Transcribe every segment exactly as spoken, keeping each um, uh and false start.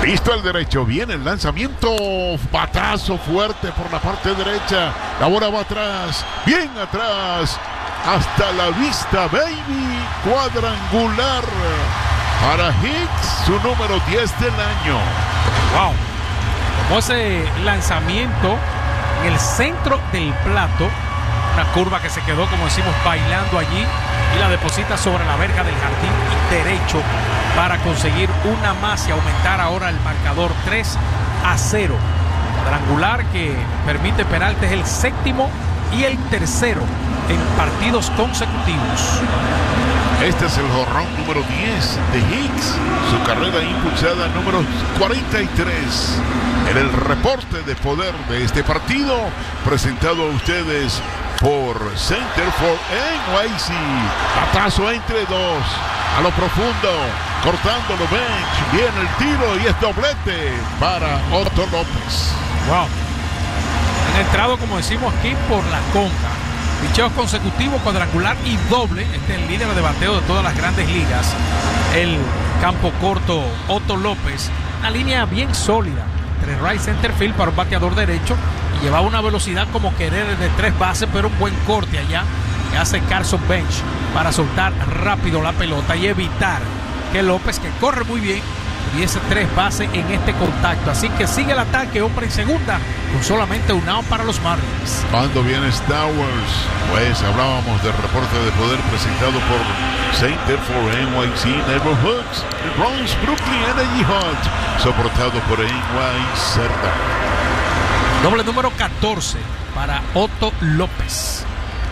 Listo el derecho, viene el lanzamiento, batazo fuerte por la parte derecha, la bola va atrás, bien atrás, hasta la vista, baby, cuadrangular para Hicks, su número diez del año. Wow, como ese lanzamiento en el centro del plato, una curva que se quedó, como decimos, bailando allí y la deposita sobre la verja del jardín y derecho para conseguir una más y aumentar ahora el marcador tres a cero. Cuadrangular que permite Peralta es el séptimo y el tercero en partidos consecutivos. Este es el jonrón número diez de Hicks, su carrera impulsada número cuarenta y tres. En el reporte de poder de este partido, presentado a ustedes por Center for N Y C. Batazo entre dos, a lo profundo, cortándolo bench, viene el tiro y es doblete para Otto López. Wow. Han entrado, como decimos aquí, por la conga. Picheos consecutivos, cuadrangular y doble. Este es el líder de bateo de todas las grandes ligas. El campo corto Otto López. Una línea bien sólida entre right center field para un bateador derecho. Y llevaba una velocidad como querer de tres bases, pero un buen corte allá que hace Carson Bench para soltar rápido la pelota y evitar que López, que corre muy bien, tuviese tres bases en este contacto. Así que sigue el ataque, hombre en segunda, con solamente un out para los Marlins. Cuando viene Stowers, pues hablábamos del reporte de poder presentado por Center for N Y C Neighborhoods, el Bronx Brooklyn Energy Hut, soportado por N Y Z. Doble número catorce para Otto López.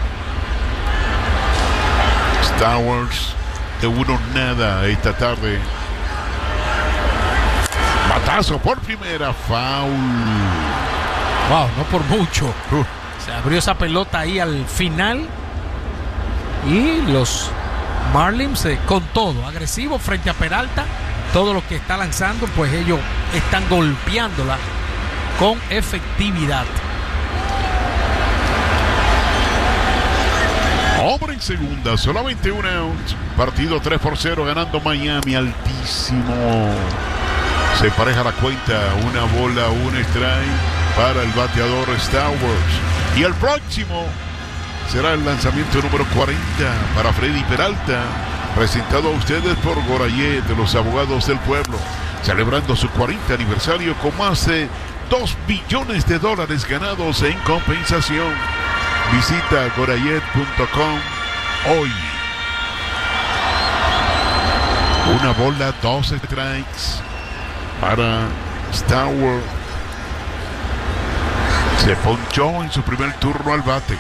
Stowers de uno nada esta tarde. Batazo por primera, foul. Wow, no por mucho. Uh. Se abrió esa pelota ahí al final. Y los Marlins eh, con todo, agresivo frente a Peralta. Todo lo que está lanzando, pues ellos están golpeándola con efectividad. Hombre en segunda, solamente un out. Partido tres por cero, ganando Miami, altísimo. Se empareja la cuenta, una bola, un strike para el bateador Stowers. Y el próximo será el lanzamiento número cuarenta para Freddy Peralta, presentado a ustedes por Gorayet, de los abogados del pueblo, celebrando su cuarenta aniversario con más de dos billones de dólares ganados en compensación. Visita gorayet punto com hoy. Una bola, dos strikes para Stowers. Se ponchó en su primer turno al bate.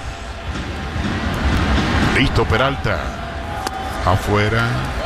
Listo Peralta. Afuera.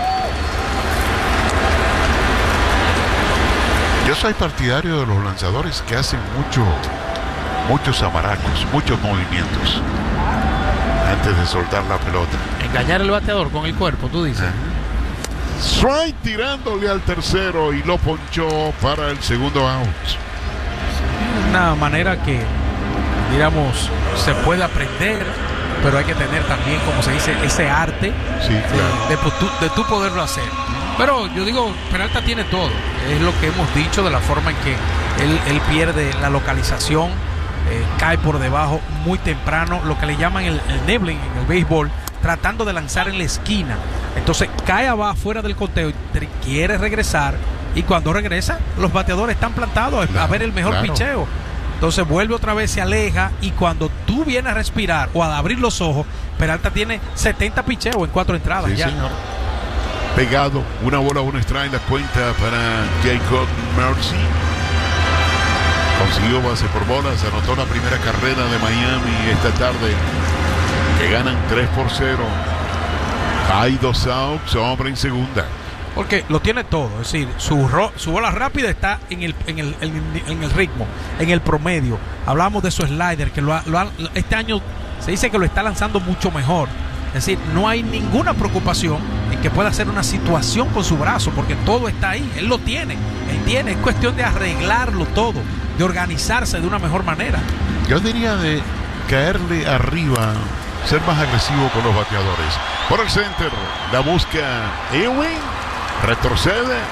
Yo soy partidario de los lanzadores que hacen mucho, muchos amaracos, muchos movimientos antes de soltar la pelota. Engañar al bateador con el cuerpo, tú dices. Uh-huh. Strike tirándole al tercero y lo ponchó para el segundo out. Una manera que, digamos, se puede aprender, pero hay que tener también, como se dice, ese arte sí, claro. de, de, de, de tú poderlo hacer. Pero yo digo, Peralta tiene todo. Es lo que hemos dicho de la forma en que él, él pierde la localización, eh, cae por debajo muy temprano, lo que le llaman el, el nibbling en el béisbol, tratando de lanzar en la esquina. Entonces cae abajo, fuera del conteo, y quiere regresar. Y cuando regresa, los bateadores están plantados claro, a ver el mejor claro. picheo. Entonces vuelve otra vez, se aleja, y cuando tú vienes a respirar o a abrir los ojos, Peralta tiene setenta picheos en cuatro entradas. Sí, ya. Señor. Pegado, una bola, una strike, la cuenta para Jacob Mercy. Consiguió base por bolas, anotó la primera carrera de Miami esta tarde, que ganan tres por cero. Hay dos outs, hombre en segunda. Porque lo tiene todo, es decir, su, ro su bola rápida está en el, en, el, en, en el ritmo, en el promedio. Hablamos de su slider, que lo ha, lo ha, este año se dice que lo está lanzando mucho mejor. Es decir, no hay ninguna preocupación en que pueda hacer una situación con su brazo, porque todo está ahí, él lo tiene, él tiene, es cuestión de arreglarlo todo, de organizarse de una mejor manera. Yo diría de caerle arriba, ser más agresivo con los bateadores. Por el center, la busca Ewing, retrocede.